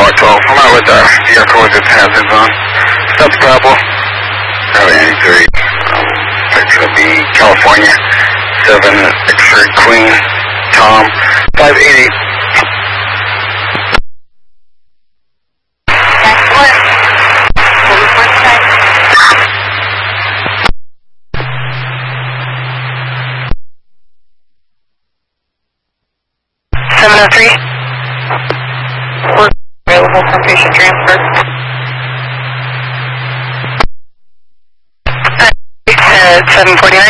12. I'm out with vehicle with its hazards on. Stop the Pablo. Charlie 93. It's going to be California. 7 X-ray Queen. Tom. 588. We're available for patient transfer. 749.